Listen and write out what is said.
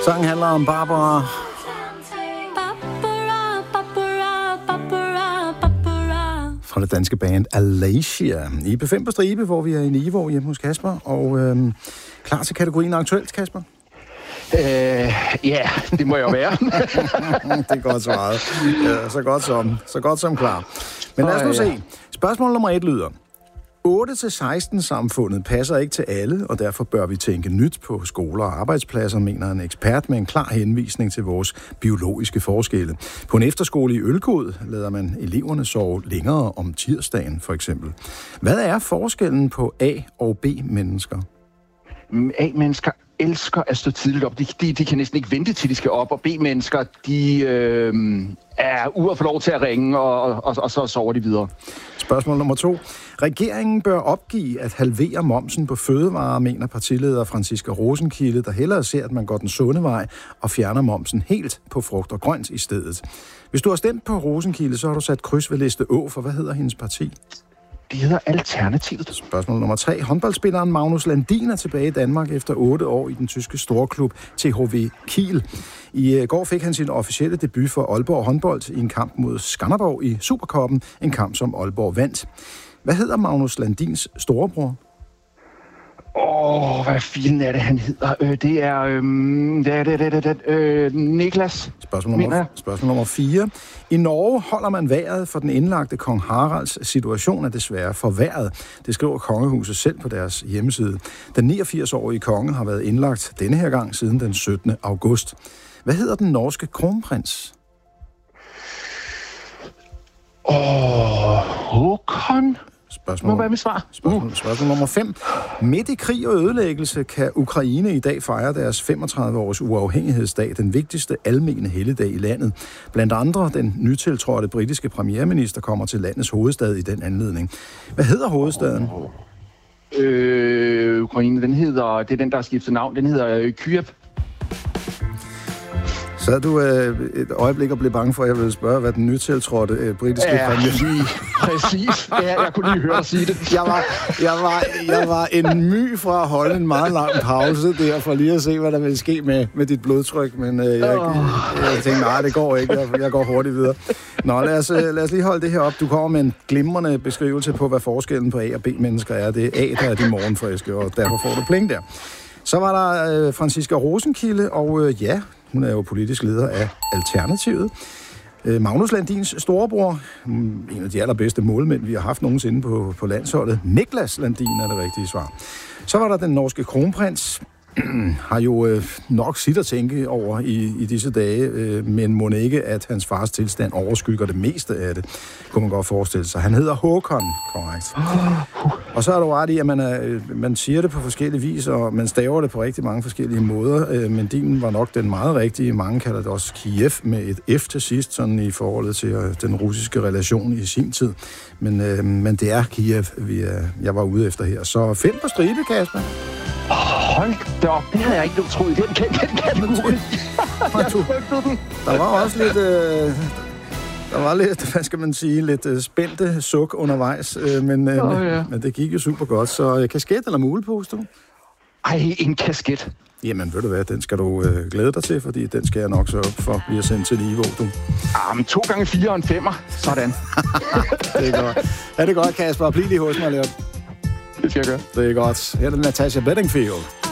Sangen handler om Barbara. Fra det danske band Alacia. I B5 på stribe, hvor vi er i Niveau hjemme hos Kasper. Og klar til kategorien aktuelt, Kasper? Ja, det må jeg jo være. Det er godt svaret. Ja, så godt som klar. Men lad os nu se. Spørgsmål nummer 1 lyder: 8-16-samfundet passer ikke til alle, og derfor bør vi tænke nyt på skoler og arbejdspladser, mener en ekspert med en klar henvisning til vores biologiske forskelle. På en efterskole i Ølgod lader man eleverne sove længere om tirsdagen, for eksempel. Hvad er forskellen på A- og B-mennesker? A-mennesker elsker at stå tidligt op. De kan næsten ikke vente til, de skal op, og B-mennesker, de er ude at få lov til at ringe, og så sover de videre. Spørgsmål nummer 2. Regeringen bør opgive at halvere momsen på fødevarer, mener partileder Franciska Rosenkilde, der hellere ser, at man går den sunde vej og fjerner momsen helt på frugt og grønt i stedet. Hvis du har stemt på Rosenkilde, så har du sat kryds ved liste Å, for hvad hedder hendes parti? Det hedder Alternativet. Spørgsmål nummer 3. Håndboldspilleren Magnus Landin er tilbage i Danmark efter 8 år i den tyske storklub THW Kiel. I går fik han sin officielle debut for Aalborg håndbold i en kamp mod Skanderborg i Supercuppen, en kamp som Aalborg vandt. Hvad hedder Magnus Landins storebror? Hvad filen er det, han hedder? Det er Niklas. Spørgsmål nummer 4. I Norge holder man vejret, for den indlagte kong Haralds situation er desværre forværret. Det skriver kongehuset selv på deres hjemmeside. Den 89-årige konge har været indlagt denne her gang siden den 17. august. Hvad hedder den norske kronprins? Håkon? Spørgsmål nummer 5. Midt i krig og ødelæggelse kan Ukraine i dag fejre deres 35-års uafhængighedsdag, den vigtigste almene helligdag i landet. Blandt andre den nytiltrådte britiske premierminister kommer til landets hovedstad i den anledning. Hvad hedder hovedstaden? Ukraine, det er den, der har skiftet navn. Den hedder Kyiv. Så havde du et øjeblik og blev bange for, at jeg ville spørge, hvad den nytiltrådte britiske premierminister... Præcis. Ja, jeg kunne lige høre dig sige det. Jeg var en my fra at holde en meget lang pause der, for lige at se, hvad der ville ske med dit blodtryk, men jeg tænkte, nej, det går ikke, jeg går hurtigt videre. Nå, lad os lige holde det her op. Du kommer med en glimrende beskrivelse på, hvad forskellen på A- og B-mennesker er. Det er A, der er de morgenfriske, og derfor får du pling der. Så var der Franciska Rosenkilde, og hun er jo politisk leder af Alternativet. Magnus Landins storebror, en af de allerbedste målmænd, vi har haft nogensinde på landsholdet. Niklas Landin er det rigtige svar. Så var der den norske kronprins, har jo nok sit at tænke over i disse dage, men må ikke, at hans fars tilstand overskygger det meste af det, kunne man godt forestille sig. Han hedder Håkon, korrekt. Og så er du ret i, at man siger det på forskellige vis, og man staver det på rigtig mange forskellige måder, men din var nok den meget rigtige. Mange kalder det også Kiev med et F til sidst, sådan i forhold til den russiske relation i sin tid. Men det er Kiev, jeg var ude efter her. Så 5 på stribe, Kasper. Hold da op, det havde jeg ikke troet. Den kan Der var også lidt... Der var lidt, hvad skal man sige, lidt spændte suk undervejs, men det gik jo super godt. Så kasket eller mulepose, du? Ej, en kasket. Jamen, ved du hvad, den skal du glæde dig til, fordi den skal jeg nok så op for at blive sendt til Niveau, du. Men 2 gange 4 og en 5'er. Sådan. Det er godt. Ja, det er godt, Kasper. Bliv lige hos mig lidt. Det skal jeg gøre. Det er godt. Her er det Natasha Bedingfield.